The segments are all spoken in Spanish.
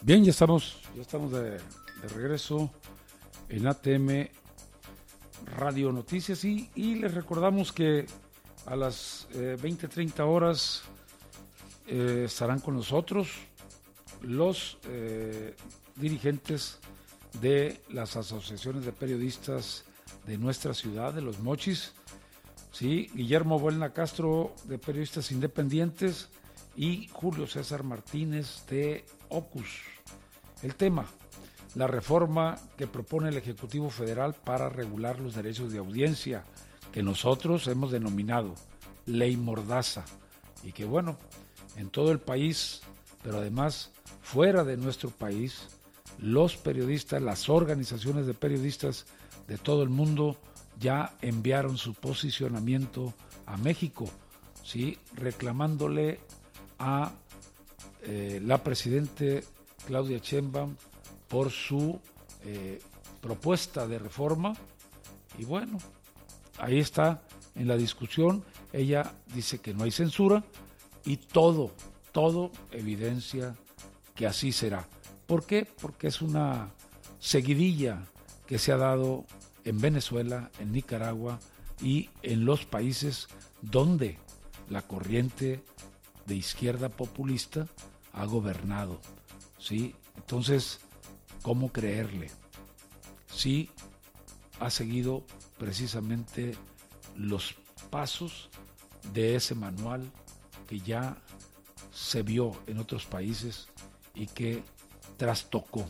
Bien, ya estamos de regreso en ATM Radio Noticias y les recordamos que a las 20:30 horas estarán con nosotros los dirigentes de las asociaciones de periodistas de nuestra ciudad, de Los Mochis, ¿sí? Guillermo Buelna Castro, de Periodistas Independientes, y Julio César Martínez, de Ocus. El tema: la reforma que propone el Ejecutivo Federal para regular los derechos de audiencia, que nosotros hemos denominado Ley Mordaza, y que bueno, en todo el país, pero además fuera de nuestro país, los periodistas, las organizaciones de periodistas de todo el mundo ya enviaron su posicionamiento a México, ¿sí? Reclamándole a la presidente Claudia Sheinbaum por su propuesta de reforma. Y bueno, ahí está en la discusión. Ella dice que no hay censura y todo evidencia que así será. ¿Por qué? Porque es una seguidilla que se ha dado en Venezuela, en Nicaragua y en los países donde la corriente de izquierda populista ha gobernado, ¿sí? Entonces, ¿cómo creerle? Sí, ha seguido precisamente los pasos de ese manual que ya se vio en otros países y que trastocó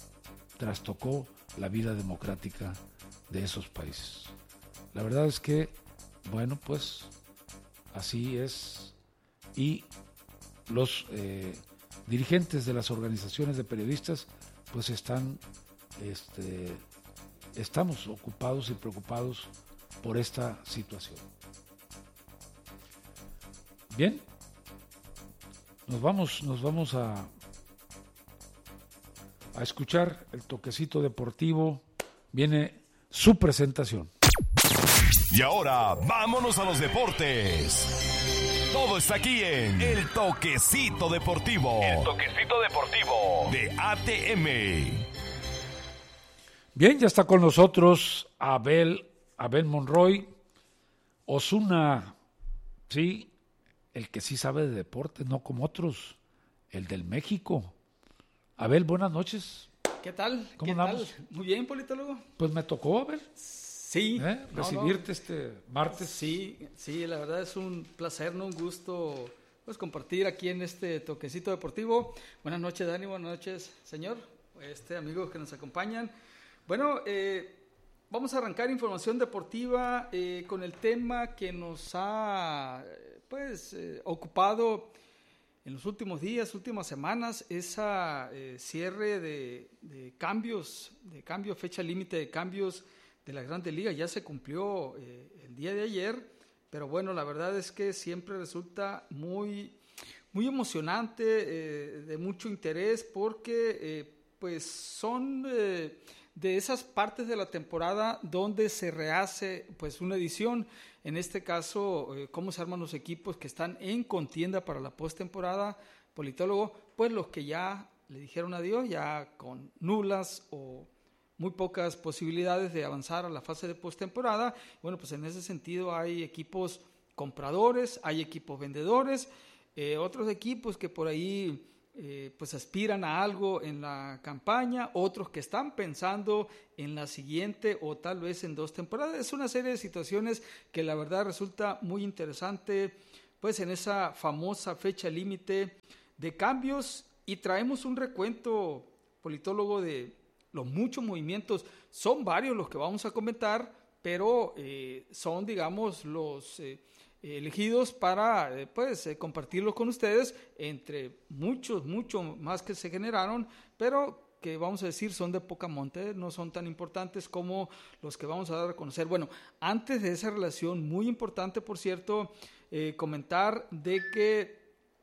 la vida democrática de esos países. La verdad es que, bueno, pues así es, y los dirigentes de las organizaciones de periodistas pues estamos ocupados y preocupados por esta situación. Bien, nos vamos a escuchar el toquecito deportivo. Viene su presentación. Y ahora vámonos a los deportes. Todo está aquí en El Toquecito Deportivo. El Toquecito Deportivo de ATM. Bien, ya está con nosotros Abel Monroy, Osuna, sí, el que sí sabe de deporte, no como otros, el del México. Abel, buenas noches. ¿Qué tal? ¿Cómo andamos? ¿Tal? Muy bien, politólogo. Pues me tocó, Abel. Sí. Recibirte este martes. Sí, la verdad es un placer, ¿no? Un gusto pues compartir aquí en este toquecito deportivo. Buenas noches, Dani, buenas noches, señor, amigos que nos acompañan. Bueno, vamos a arrancar información deportiva con el tema que nos ha ocupado en los últimos días, últimas semanas, esa cierre de cambios, fecha límite de cambios de las Grandes Ligas. Ya se cumplió el día de ayer, pero bueno, la verdad es que siempre resulta muy emocionante, de mucho interés, porque pues son de esas partes de la temporada donde se rehace pues una edición. En este caso, cómo se arman los equipos que están en contienda para la postemporada, politólogo, pues los que ya le dijeron adiós, ya con nulas o muy pocas posibilidades de avanzar a la fase de postemporada. Bueno, pues en ese sentido hay equipos compradores, hay equipos vendedores, otros equipos que por ahí pues aspiran a algo en la campaña, otros que están pensando en la siguiente o tal vez en 2 temporadas. Es una serie de situaciones que la verdad resulta muy interesante, pues en esa famosa fecha límite de cambios, y traemos un recuento, politólogo, de los muchos movimientos. Son varios los que vamos a comentar, pero son, digamos, los elegidos para compartirlos con ustedes, entre mucho más que se generaron, pero que vamos a decir son de poca monta, no son tan importantes como los que vamos a dar a conocer. Bueno, antes de esa relación muy importante, por cierto, comentar de que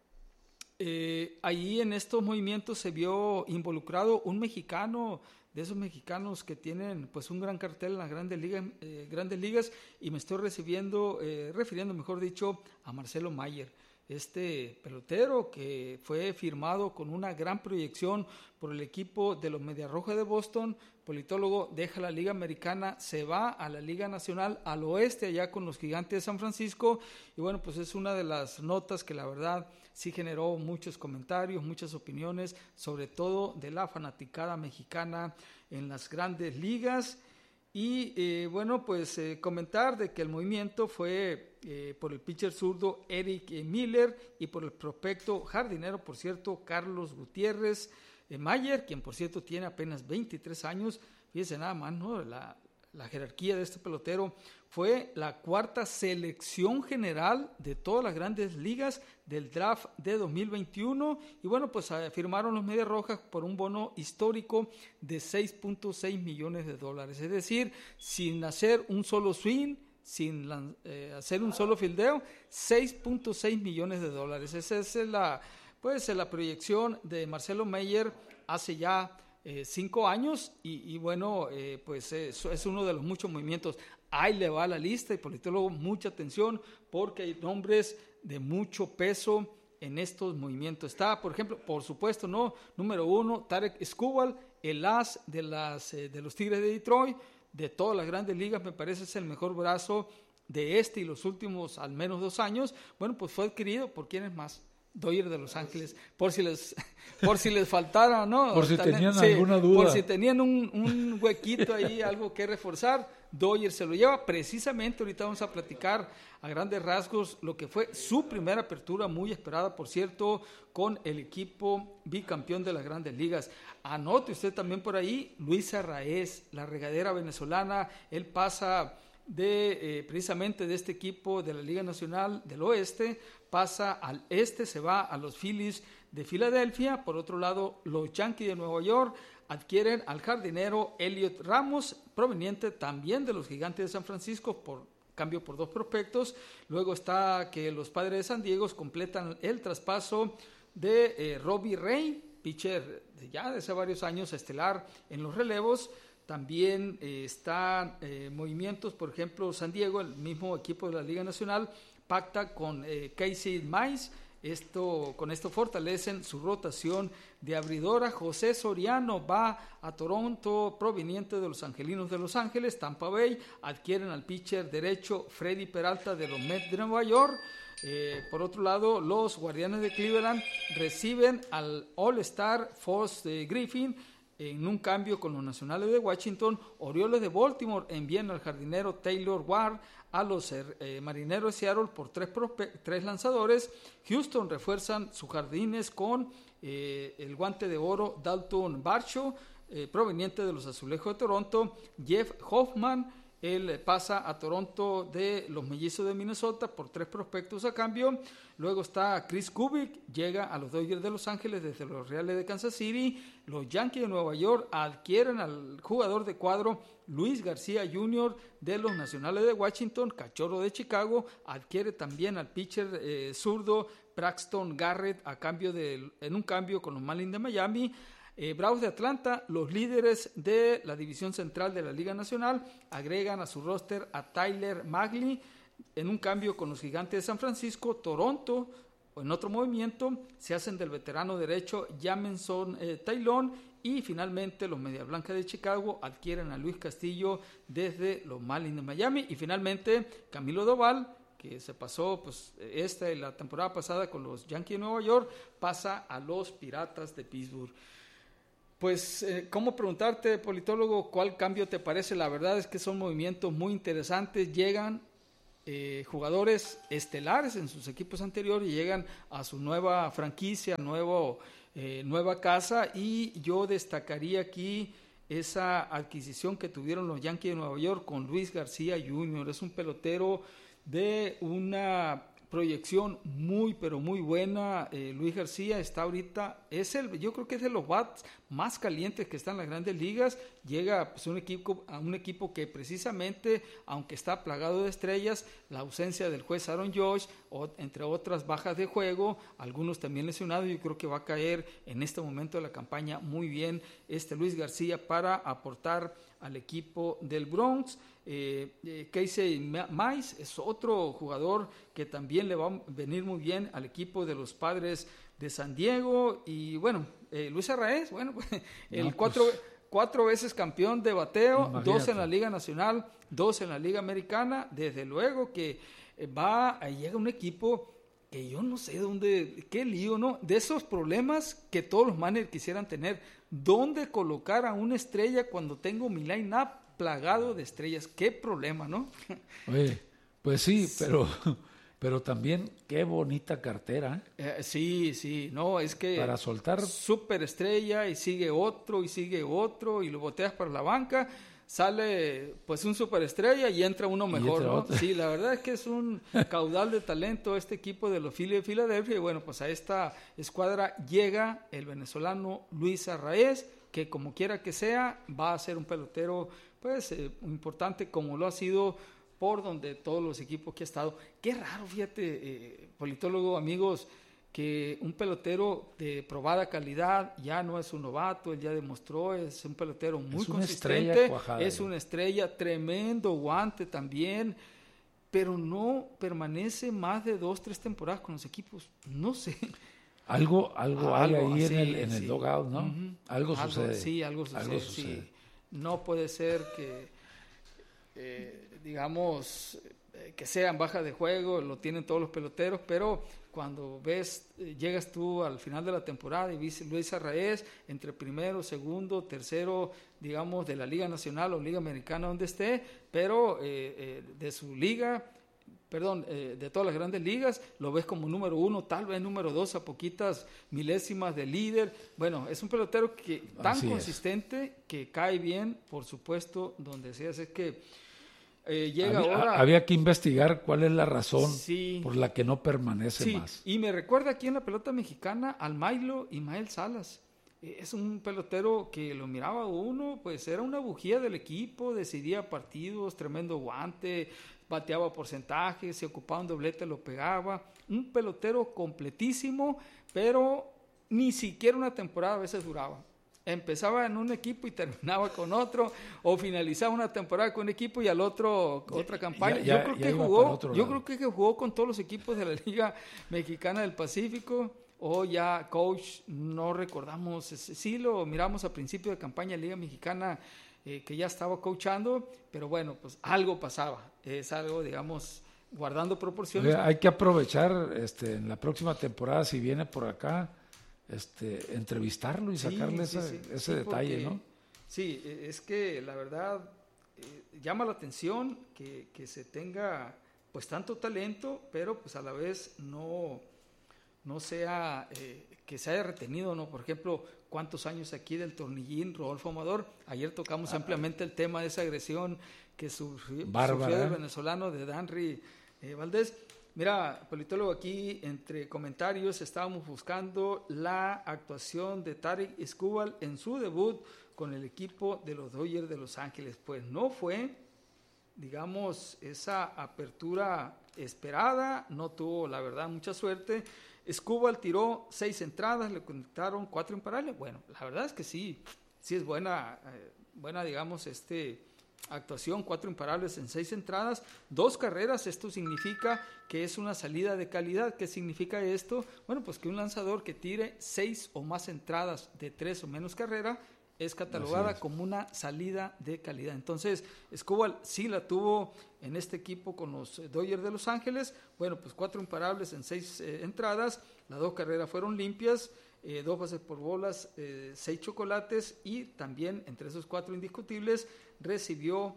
ahí en estos movimientos se vio involucrado un mexicano, de esos mexicanos que tienen pues un gran cartel en las grandes ligas, y me estoy refiriendo, mejor dicho, a Marcelo Mayer. este pelotero que fue firmado con una gran proyección por el equipo de los Medias Rojas de Boston. Politólogo deja la Liga Americana, se va a la Liga Nacional al oeste, allá con los Gigantes de San Francisco, y bueno, pues es una de las notas que la verdad sí generó muchos comentarios, muchas opiniones, sobre todo de la fanaticada mexicana en las grandes ligas. Y bueno, pues comentar de que el movimiento fue por el pitcher zurdo Eric Miller y por el prospecto jardinero, por cierto, Carlos Gutiérrez Mayer, quien por cierto tiene apenas 23 años. Fíjense nada más, ¿no? La jerarquía de este pelotero. Fue la cuarta selección general de todas las grandes ligas del draft de 2021. Y bueno, pues firmaron los Medias Rojas por un bono histórico de $6.6 millones. Es decir, sin hacer un solo swing, sin hacer un solo fildeo, $6.6 millones. Esa es la proyección de Marcelo Mayer hace ya 5 años y bueno, pues es uno de los muchos movimientos. Ahí le va la lista y politólogo, mucha atención porque hay nombres de mucho peso en estos movimientos. Está, por ejemplo, por supuesto, ¿no? Número 1, Tarek Skubal, el as de los Tigres de Detroit, de todas las grandes ligas, me parece es el mejor brazo de este y los últimos al menos 2 años. Bueno, pues fue adquirido por ¿quiénes más? Dodgers de Los Ángeles, por si les faltara, ¿no? Por si tenían alguna duda. Por si tenían un huequito ahí, algo que reforzar, Dodgers se lo lleva. Precisamente ahorita vamos a platicar a grandes rasgos lo que fue su primera apertura, muy esperada, por cierto, con el equipo bicampeón de las grandes ligas. Anote usted también por ahí, Luis Arraez, la regadera venezolana, él pasa precisamente de este equipo de la Liga Nacional del Oeste, pasa al este, se va a los Phillies de Filadelfia. Por otro lado, los Yankees de Nueva York adquieren al jardinero Elliot Ramos, proveniente también de los Gigantes de San Francisco, por cambio por 2 prospectos. Luego está que los Padres de San Diego completan el traspaso de Robbie Ray, pitcher ya de hace varios años, estelar en los relevos. También están movimientos, por ejemplo, San Diego, el mismo equipo de la Liga Nacional, pacta con Casey Mize. Con esto fortalecen su rotación de abridora. José Soriano va a Toronto, proveniente de los Angelinos de Los Ángeles. Tampa Bay adquieren al pitcher derecho Freddy Peralta de los Mets de Nueva York. Por otro lado, los Guardianes de Cleveland reciben al All-Star Foss Griffin. En un cambio con los Nacionales de Washington, Orioles de Baltimore envían al jardinero Taylor Ward a los Marineros de Seattle por 3 lanzadores. Houston refuerzan sus jardines con el guante de oro Dalton Varsho, proveniente de los Azulejos de Toronto. Jeff Hoffman, él pasa a Toronto de los Mellizos de Minnesota por 3 prospectos a cambio. Luego está Chris Kubik, llega a los Dodgers de Los Ángeles desde los Reales de Kansas City. Los Yankees de Nueva York adquieren al jugador de cuadro Luis García Jr. de los Nacionales de Washington. Cachorro de Chicago adquiere también al pitcher zurdo Braxton Garrett en un cambio con los Marlins de Miami. Bravos de Atlanta, los líderes de la división central de la Liga Nacional, agregan a su roster a Tyler Magley en un cambio con los Gigantes de San Francisco. Toronto, en otro movimiento, se hacen del veterano derecho Jameson Taillon, y finalmente los Medias Blancas de Chicago adquieren a Luis Castillo desde los Marlins de Miami. Y finalmente Camilo Doval, que se pasó esta y la temporada pasada con los Yankees de Nueva York, pasa a los Piratas de Pittsburgh. Pues, ¿cómo preguntarte, politólogo, cuál cambio te parece? La verdad es que son movimientos muy interesantes. Llegan jugadores estelares en sus equipos anteriores y llegan a su nueva franquicia, nueva casa. Y yo destacaría aquí esa adquisición que tuvieron los Yankees de Nueva York con Luis García Jr. Es un pelotero de una proyección muy pero muy buena. Luis García está ahorita, yo creo que es de los bats más calientes que están en las grandes ligas. Llega a un equipo que precisamente, aunque está plagado de estrellas, la ausencia del juez Aaron Judge, entre otras bajas de juego, algunos también lesionados, yo creo que va a caer en este momento de la campaña muy bien Luis García para aportar al equipo del Bronx. Casey Mize es otro jugador que también le va a venir muy bien al equipo de los Padres de San Diego. Y bueno, Luis Arraez, bueno, el cuatro veces campeón de bateo, imagínate. 2 en la Liga Nacional, 2 en la Liga Americana. Desde luego que llega un equipo que yo no sé dónde, qué lío, ¿no? De esos problemas que todos los managers quisieran tener. ¿Dónde colocar a una estrella cuando tengo mi line-up plagado de estrellas? Qué problema, ¿no? Oye, pues sí, pero también qué bonita cartera. Sí, no, es que para soltar super estrella y sigue otro y lo boteas para la banca, sale pues un superestrella y entra uno mejor, ¿no? Sí, la verdad es que es un caudal de talento este equipo de los Phillies de Filadelfia. Y bueno, pues a esta escuadra llega el venezolano Luis Arraez, que como quiera que sea va a ser un pelotero pues importante, como lo ha sido por donde todos los equipos que ha estado. Qué raro, fíjate, politólogo, amigos, que un pelotero de probada calidad ya no es un novato, él ya demostró, es un pelotero muy consistente, es una estrella, tremendo guante también, pero no permanece más de 2-3 temporadas con los equipos, no sé. Algo hay ahí así, en el dugout, ¿no? Uh-huh. Algo sucede. Sí, algo sucede. Sí. No puede ser que, digamos, que sean baja de juego, lo tienen todos los peloteros, pero cuando llegas tú al final de la temporada y ves Luis Arraez entre primero, segundo, tercero, digamos, de la Liga Nacional o Liga Americana donde esté, pero de su liga, de todas las grandes ligas, lo ves como número 1, tal vez número 2, a poquitas milésimas de líder. Bueno, es un pelotero que tan consistente que cae bien, por supuesto, donde sea. Es que había que investigar cuál es la razón por la que no permanece más. Y me recuerda aquí en la pelota mexicana al Milo Ismael Salas. Es un pelotero que lo miraba uno, pues era una bujía del equipo, decidía partidos, tremendo guante, bateaba porcentajes, se ocupaba un doblete, lo pegaba. Un pelotero completísimo, pero ni siquiera una temporada a veces duraba. Empezaba en un equipo y terminaba con otro, o finalizaba una temporada con un equipo y al otro otra campaña. Yo creo que jugó con todos los equipos de la Liga Mexicana del Pacífico, o ya coach, no recordamos, sí lo miramos a principio de campaña Liga Mexicana, que ya estaba coachando, pero bueno, pues algo pasaba, es algo, digamos, guardando proporciones. Hay que aprovechar en la próxima temporada, si viene por acá, entrevistarlo y sacarle ese detalle, porque, ¿no? Sí, es que la verdad llama la atención que se tenga pues tanto talento, pero pues a la vez no sea que se haya retenido, ¿no? Por ejemplo, ¿cuántos años aquí del tornillín Rodolfo Amador? Ayer tocamos ampliamente el tema de esa agresión que sufrió el venezolano de Danry Valdés. Mira, politólogo, aquí entre comentarios estábamos buscando la actuación de Tarik Skubal en su debut con el equipo de los Dodgers de Los Ángeles. Pues no fue, digamos, esa apertura esperada, no tuvo, la verdad, mucha suerte. Skubal tiró 6 entradas, le conectaron 4 imparables. Bueno, la verdad es que sí es buena, digamos, actuación, 4 imparables en 6 entradas, 2 carreras. Esto significa que es una salida de calidad. ¿Qué significa esto? Bueno, pues que un lanzador que tire 6 o más entradas de 3 o menos carrera es catalogada como una salida de calidad. Entonces, Skubal sí la tuvo en este equipo con los Dodgers de Los Ángeles. Bueno, pues 4 imparables en 6 entradas, las 2 carreras fueron limpias, 2 bases por bolas, 6 chocolates, y también entre esos 4 indiscutibles recibió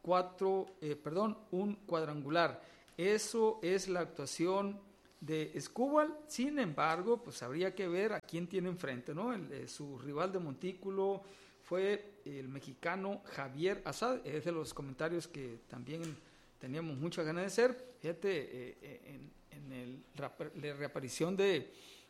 un cuadrangular. Eso es la actuación de Skubal. Sin embargo, pues habría que ver a quién tiene enfrente, ¿no? Su rival de montículo fue el mexicano Javier Assad. Es de los comentarios que también teníamos muchas ganas de hacer. Fíjate, la reaparición de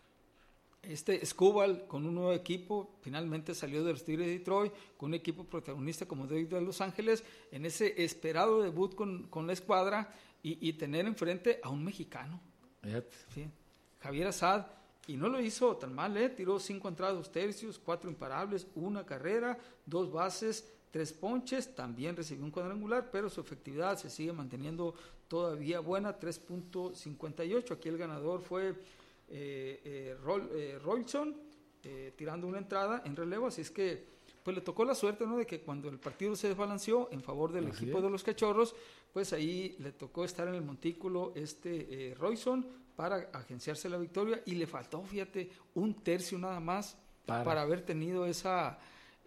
Skubal con un nuevo equipo, finalmente salió de los Tigres de Detroit con un equipo protagonista como de Los Ángeles, en ese esperado debut con la escuadra, y tener enfrente a un mexicano. Sí, Javier Assad, y no lo hizo tan mal, tiró 5 entradas, 2 tercios, 4 imparables, 1 carrera, 2 bases, 3 ponches, también recibió un cuadrangular, pero su efectividad se sigue manteniendo todavía buena, 3.58. Aquí el ganador fue Rollson, tirando una entrada en relevo, así es que pues le tocó la suerte, ¿no?, de que cuando el partido se desbalanceó en favor del equipo de los Cachorros, pues ahí le tocó estar en el montículo Rollson para agenciarse la victoria, y le faltó, fíjate, un tercio nada más para haber tenido esa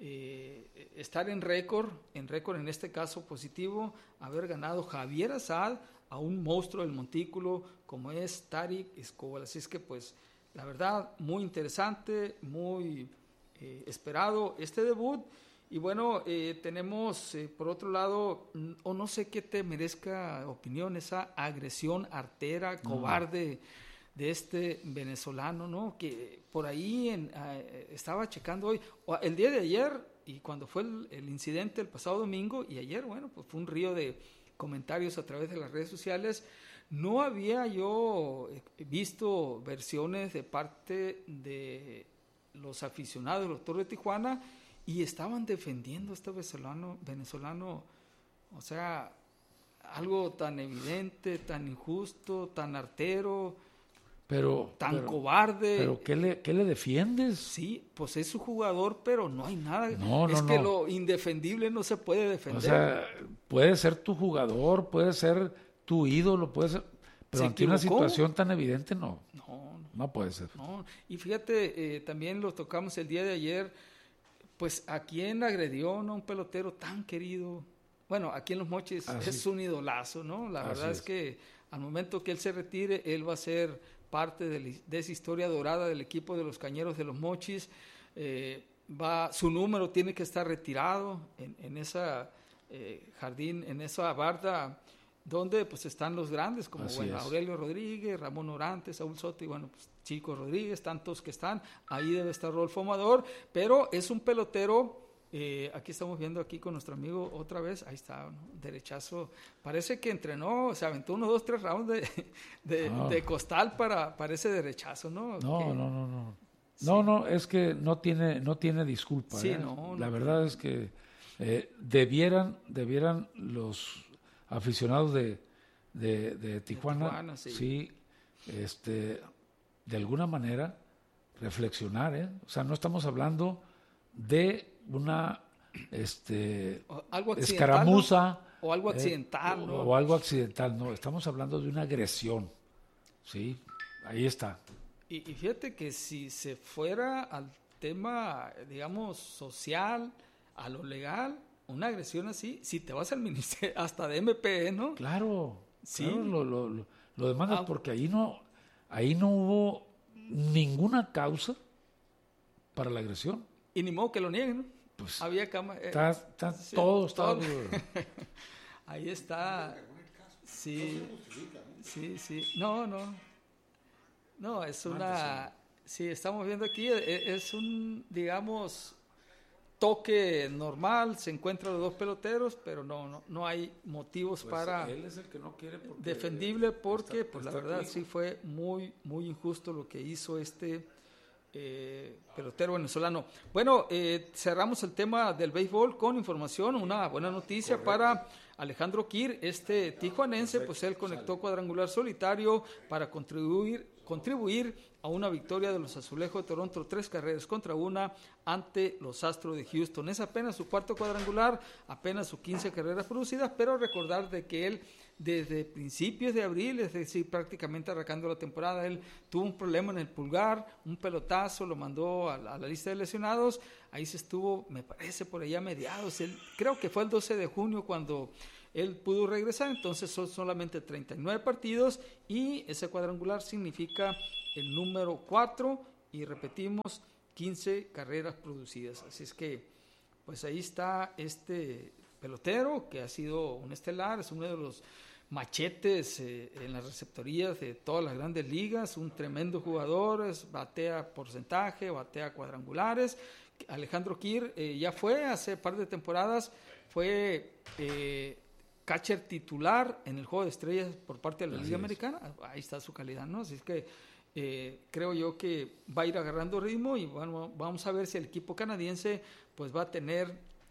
estar en récord en este caso positivo, haber ganado Javier Assad a un monstruo del montículo como es Tarik Skubal. Así es que pues la verdad muy interesante, muy esperado este debut. Y bueno, tenemos por otro lado, o no sé qué te merezca opinión, esa agresión artera, cobarde de este venezolano, ¿no? Que por ahí estaba checando hoy, el día de ayer, y cuando fue el incidente el pasado domingo, y ayer, bueno, pues fue un río de comentarios a través de las redes sociales. No había yo visto versiones de parte de los aficionados de los Toros de Tijuana, y estaban defendiendo a este venezolano, o sea, algo tan evidente, tan injusto, tan artero, tan cobarde. ¿Pero qué le defiendes? Sí, pues es su jugador, pero no hay nada. Que lo indefendible no se puede defender. O sea, puede ser tu jugador, puede ser tu ídolo, puede ser, pero ante una situación tan evidente no puede ser. No. Y fíjate, también lo tocamos el día de ayer. Pues a quién agredió, ¿no? Un pelotero tan querido. Bueno, aquí en Los Mochis es un idolazo, ¿no? La verdad es que al momento que él se retire, él va a ser parte de esa historia dorada del equipo de los Cañeros de Los Mochis. Su número tiene que estar retirado en esa jardín, en esa barda donde pues están los grandes como Aurelio Rodríguez, Ramón Orantes, Saúl Soto y bueno, pues Chico Rodríguez, tantos que están, ahí debe estar Rodolfo Amador, pero es un pelotero, aquí estamos viendo aquí con nuestro amigo otra vez, ahí está, ¿no? Derechazo, parece que entrenó, se aventó 1, 2, 3 rounds de costal para ese derechazo, ¿no? No, es que no tiene disculpa. Sí, la verdad es que debieran los aficionados de Tijuana, sí, de alguna manera reflexionar, o sea, no estamos hablando de una escaramuza o algo accidental, ¿no? O algo accidental, no, estamos hablando de una agresión, sí, ahí está. Y fíjate que si se fuera al tema, digamos, social, a lo legal, una agresión así, si te vas al ministerio, hasta de MP, ¿no? Claro, sí. Claro, lo demandas porque ahí no hubo ninguna causa para la agresión. Y ni modo que lo nieguen, ¿no? Pues había cámara. Todo. Ahí está. Sí. No, es una. Sí, estamos viendo aquí, es un, digamos, toque normal, se encuentran los dos peloteros, pero no hay motivos pues para él es el que no quiere defendible, porque pues la verdad sí fue muy muy injusto lo que hizo este pelotero venezolano. Bueno, cerramos el tema del béisbol con información, una buena noticia para Alejandro Kirk, tijuanense. Perfecto. Pues él conectó cuadrangular solitario para contribuir a una victoria de los Azulejos de Toronto, 3-1 ante los Astros de Houston. Es apenas su cuarto cuadrangular, apenas sus 15 carreras producidas, pero recordar de que él desde principios de abril, es decir, prácticamente arrancando la temporada, él tuvo un problema en el pulgar, un pelotazo, lo mandó a la lista de lesionados, ahí se estuvo, me parece, por allá a mediados, creo que fue el 12 de junio cuando él pudo regresar. Entonces son solamente 39 partidos y ese cuadrangular significa el número 4 y repetimos 15 carreras producidas. Así es que pues ahí está este pelotero que ha sido un estelar, es uno de los machetes en las receptorías de todas las grandes ligas, un tremendo jugador, batea porcentaje, batea cuadrangulares. Alejandro Kirk ya fue hace un par de temporadas, fue catcher titular en el Juego de Estrellas por parte de la Liga Americana. Ahí está su calidad, ¿no? Así es que creo yo que va a ir agarrando ritmo y bueno, vamos a ver si el equipo canadiense pues va a tener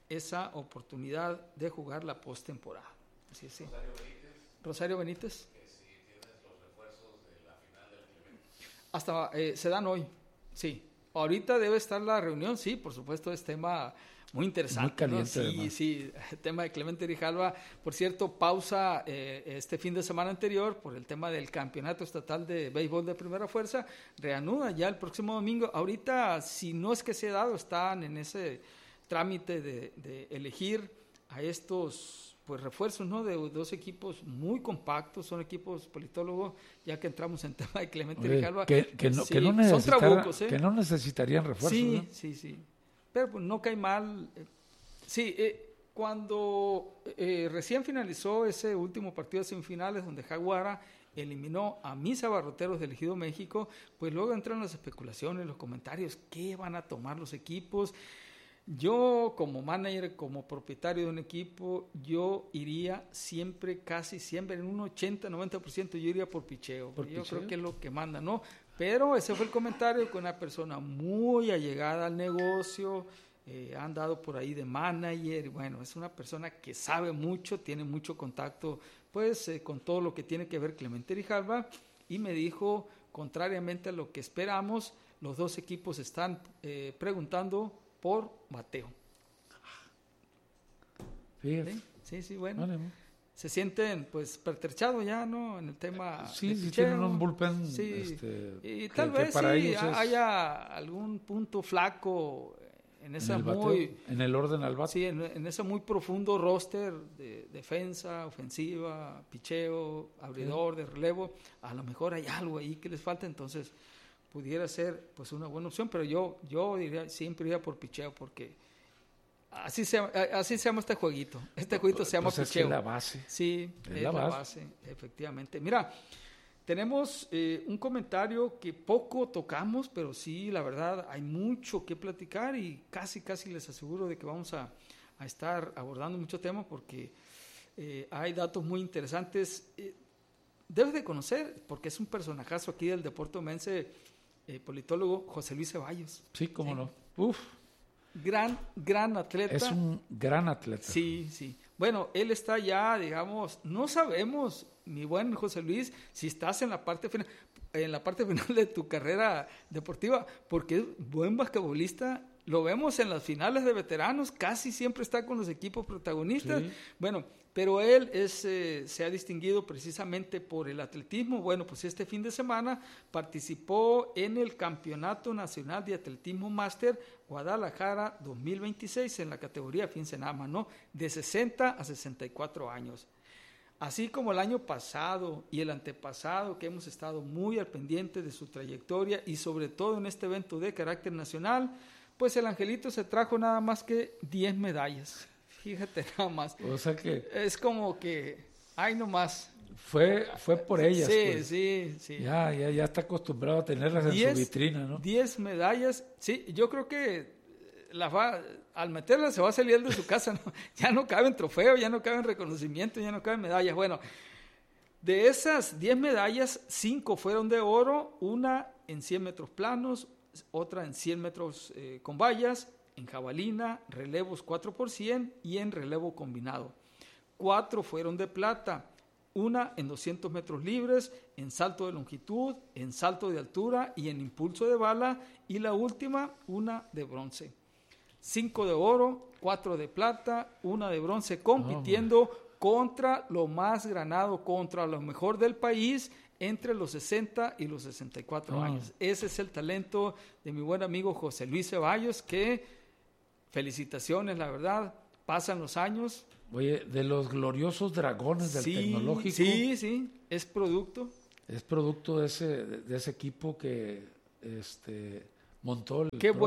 esa oportunidad de jugar la postemporada. Así es, sí. Rosario Benítez. Que si tienes los refuerzos de la final del Clemente. Se dan hoy, sí. Ahorita debe estar la reunión, sí, por supuesto, es tema muy interesante. Muy caliente, ¿no? Sí, sí, el tema de Clemente Grijalva. Por cierto, pausa este fin de semana anterior por el tema del campeonato estatal de béisbol de primera fuerza. Reanuda ya el próximo domingo. Ahorita, si no es que se ha dado, están en ese trámite de elegir a estos pues refuerzos, ¿no? De dos equipos muy compactos, son equipos politólogos, ya que entramos en tema de Clemente Grijalva. Son trabucos, que no necesitarían refuerzos. Sí, ¿no? sí. Pero pues, no cae mal. Cuando recién finalizó ese último partido de semifinales donde Jaguara eliminó a mis abarroteros del Ejido México, pues luego entran las especulaciones, los comentarios, ¿qué van a tomar los equipos? Yo como manager, como propietario de un equipo, yo iría siempre, casi siempre, en un 80-90% yo iría por picheo. Creo que es lo que manda, ¿no? Pero ese fue el comentario con una persona muy allegada al negocio, ha andado por ahí de manager, bueno, es una persona que sabe mucho, tiene mucho contacto, pues, con todo lo que tiene que ver Clemente Grijalva, y me dijo, contrariamente a lo que esperamos, los dos equipos están preguntando por bateo. Sí, bueno. Vale. Se sienten pues pertrechados ya, ¿no? En el tema sí, tienen un bullpen. Sí. Y tal vez sí haya algún punto flaco en esa en el orden al bate. Sí, en ese muy profundo roster de defensa, ofensiva, picheo, abridor, de relevo. A lo mejor hay algo ahí que les falta, entonces pudiera ser pues una buena opción, pero yo diría, siempre iría por picheo, porque así se llama este jueguito. Este jueguito se llama picheo. Es la base. Sí, es la base, efectivamente. Mira, tenemos un comentario que poco tocamos, pero sí, la verdad, hay mucho que platicar y casi les aseguro de que vamos a estar abordando mucho tema, porque hay datos muy interesantes. Debes de conocer, porque es un personajazo aquí del deporte omense, politólogo José Luis Ceballos. Sí, cómo no. Uf. Gran atleta. Es un gran atleta. Sí. Bueno, él está ya, digamos, no sabemos, mi buen José Luis, si estás en la parte final de tu carrera deportiva, porque es buen basquetbolista. Lo vemos en las finales de veteranos, casi siempre está con los equipos protagonistas. Sí. Bueno, pero él se ha distinguido precisamente por el atletismo. Bueno, pues este fin de semana participó en el Campeonato Nacional de Atletismo Máster Guadalajara 2026 en la categoría, fíjense nada más, ¿no? De 60 a 64 años. Así como el año pasado y el antepasado, que hemos estado muy al pendiente de su trayectoria y sobre todo en este evento de carácter nacional, pues el Angelito se trajo nada más que 10 medallas. Fíjate nada más. O sea que... Es como que, ay, no más. Fue por ellas. Sí, pues. Sí. Ya está acostumbrado a tenerlas en su vitrina, ¿no? 10 medallas. Sí, yo creo que al meterlas se va a salir de su casa, ¿no? Ya no caben trofeos, ya no caben reconocimientos, ya no caben medallas. Bueno, de esas 10 medallas, 5 fueron de oro, una en 100 metros planos, otra en 100 metros con vallas, en jabalina, relevos 4x100 y en relevo combinado. 4 fueron de plata, una en 200 metros libres, en salto de longitud, en salto de altura y en impulso de bala, y la última, una de bronce. 5 de oro, 4 de plata, una de bronce, compitiendo contra lo más granado, contra lo mejor del país, entre los 60 y los 64 años. Ese es el talento de mi buen amigo José Luis Ceballos, que felicitaciones, la verdad, pasan los años. Oye, de los gloriosos dragones del tecnológico. Sí, es producto. Es producto de ese equipo que montó el Qué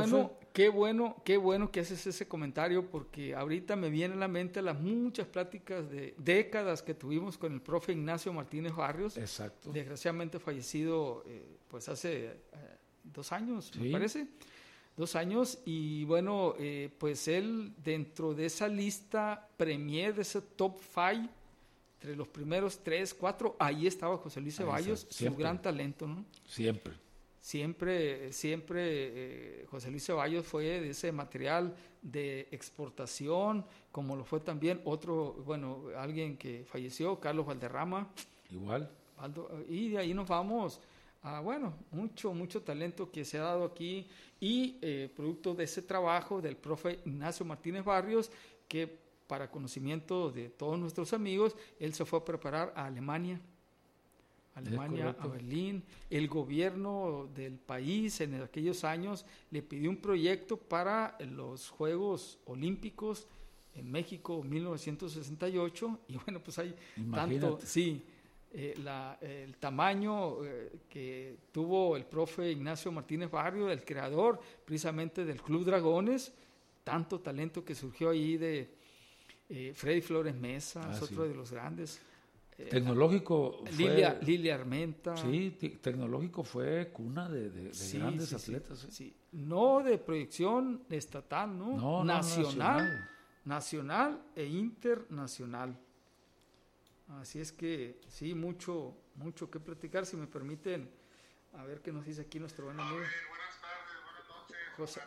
bueno que haces ese comentario, porque ahorita me viene a la mente las muchas pláticas de décadas que tuvimos con el profe Ignacio Martínez Barrios. Exacto. Desgraciadamente fallecido pues hace 2 años, ¿sí? Me parece. 2 años, y bueno, pues él dentro de esa lista premier, de ese top 5, entre los primeros 3, 4, ahí estaba José Luis Ceballos, su gran talento, ¿no? Siempre. Siempre José Luis Ceballos fue de ese material de exportación, como lo fue también alguien que falleció, Carlos Valderrama. Igual. Y de ahí nos vamos a, mucho talento que se ha dado aquí y producto de ese trabajo del profe Ignacio Martínez Barrios, que para conocimiento de todos nuestros amigos, él se fue a preparar a Alemania, a Berlín. El gobierno del país en aquellos años le pidió un proyecto para los Juegos Olímpicos en México 1968 y pues hay tanto, el tamaño que tuvo el profe Ignacio Martínez Barrio, el creador precisamente del Club Dragones, tanto talento que surgió ahí de Freddy Flores Mesa, es otro de los grandes. Tecnológico fue... Lilia Armenta. Sí, Tecnológico fue cuna de grandes atletas. Sí. No de proyección estatal, ¿no? Nacional e internacional. Así es que sí, mucho que platicar. Si me permiten, a ver qué nos dice aquí nuestro buen amigo. Buenas tardes, buenas noches. José.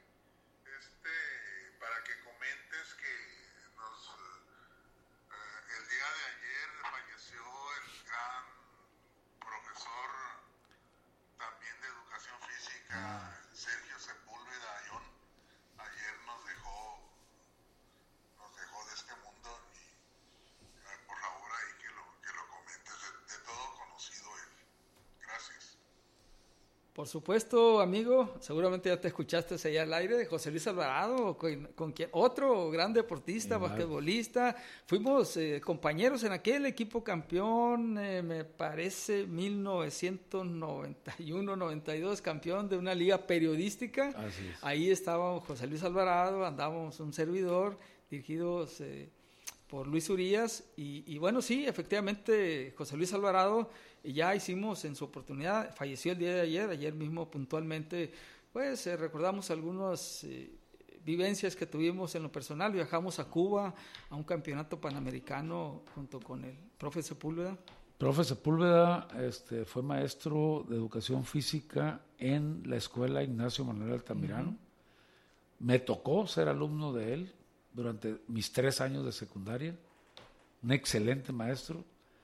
Para que comentes que el día de ayer falleció el gran profesor también de educación física, Sergio Sepúlveda Ayón. Ayer nos dejó de este mundo y por favor ahí que lo comentes, de todo conocido él. Gracias. Por supuesto, amigo, seguramente ya te escuchaste allá al aire, José Luis Alvarado, con quien otro gran deportista, basquetbolista. Fuimos compañeros en aquel equipo campeón, me parece 1991-92, campeón de una liga periodística. Así es. Ahí estábamos José Luis Alvarado, andábamos un servidor, dirigidos por Luis Urías, y sí, efectivamente, José Luis Alvarado, ya hicimos en su oportunidad, falleció el día de ayer mismo puntualmente, pues recordamos algunas vivencias que tuvimos en lo personal. Viajamos a Cuba a un campeonato panamericano junto con el profe Sepúlveda. Profe Sepúlveda fue maestro de educación física en la escuela Ignacio Manuel Altamirano. Uh-huh. Me tocó ser alumno de él durante mis 3 años de secundaria. Un excelente maestro.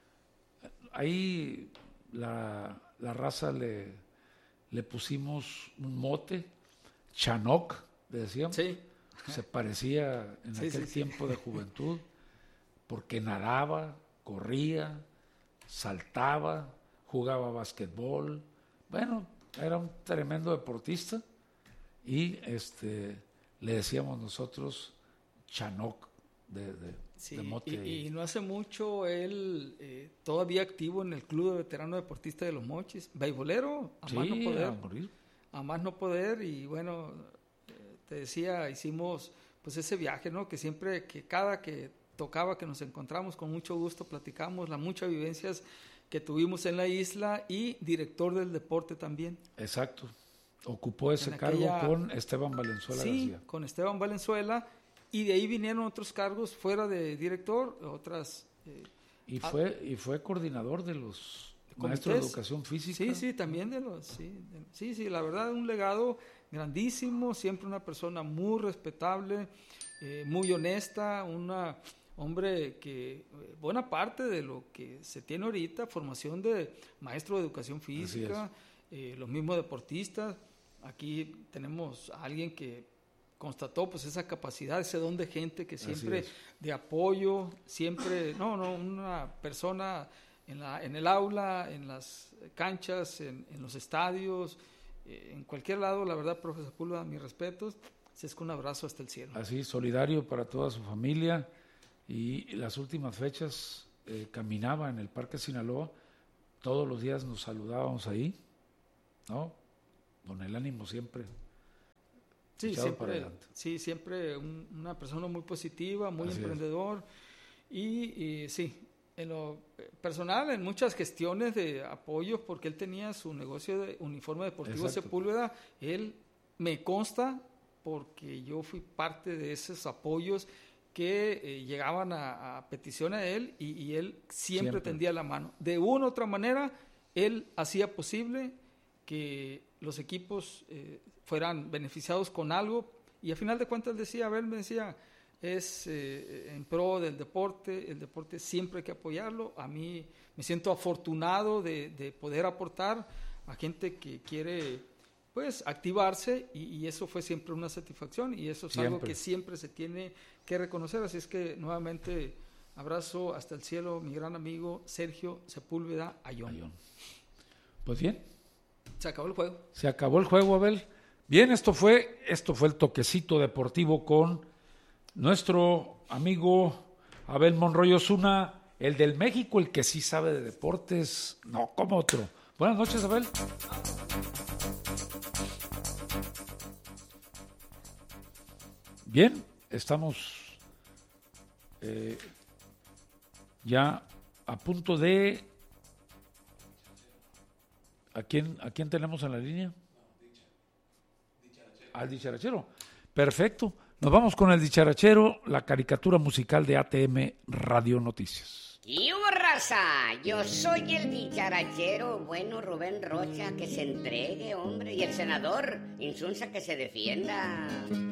Ahí la raza le pusimos un mote, Chanoc, le decíamos. Sí. Se parecía en aquel tiempo de juventud, porque nadaba, corría, saltaba, jugaba basquetbol. Bueno, era un tremendo deportista y le decíamos nosotros Chanoc de mote. Y no hace mucho él todavía activo en el Club de Veterano Deportista de Los Mochis, beisbolero, a más no poder, y bueno, te decía, hicimos pues ese viaje, ¿no? Que siempre, cada que tocaba que nos encontramos, con mucho gusto platicamos las muchas vivencias que tuvimos en la isla, y director del deporte también. Exacto, ocupó ese cargo con Esteban Valenzuela García. Sí, con Esteban Valenzuela. Y de ahí vinieron otros cargos fuera de director, otras... Y fue coordinador de los maestros de educación física. Sí, también de los... Sí, la verdad, un legado grandísimo, siempre una persona muy respetable, muy honesta, hombre que buena parte de lo que se tiene ahorita, formación de maestro de educación física, los mismos deportistas. Aquí tenemos a alguien que constató pues esa capacidad, ese don de gente que siempre de apoyo, siempre, una persona en el aula, en las canchas, en los estadios, en cualquier lado. La verdad, profe Sepúlveda, mis respetos, es con un abrazo hasta el cielo. Así, solidario para toda su familia, y las últimas fechas caminaba en el Parque Sinaloa, todos los días nos saludábamos ahí, ¿no? Con el ánimo siempre. Siempre una persona muy positiva, muy emprendedor, y en lo personal, en muchas gestiones de apoyos, porque él tenía su negocio de uniforme deportivo Sepúlveda. Él me consta, porque yo fui parte de esos apoyos que llegaban a petición a él, y él siempre tendía la mano. De una u otra manera, él hacía posible que los equipos fueran beneficiados con algo, y a final de cuentas Abel me decía, es en pro del deporte, el deporte siempre hay que apoyarlo. A mí me siento afortunado de poder aportar a gente que quiere pues activarse, y eso fue siempre una satisfacción, y eso es algo que siempre se tiene que reconocer. Así es que nuevamente abrazo hasta el cielo, mi gran amigo Sergio Sepúlveda Ayón. Pues bien, se acabó el juego. Se acabó el juego, Abel. Bien, esto fue el toquecito deportivo con nuestro amigo Abel Monroy Osuna, el del México, el que sí sabe de deportes, no como otro. Buenas noches, Abel. Bien, estamos ya a punto de... ¿A quién tenemos en la línea? Al dicharachero. Perfecto. Nos vamos con el dicharachero, la caricatura musical de ATM Radio Noticias. ¡Y hubo raza! Yo soy el dicharachero, bueno, Rubén Rocha, que se entregue, hombre, y el senador Insunza, que se defienda.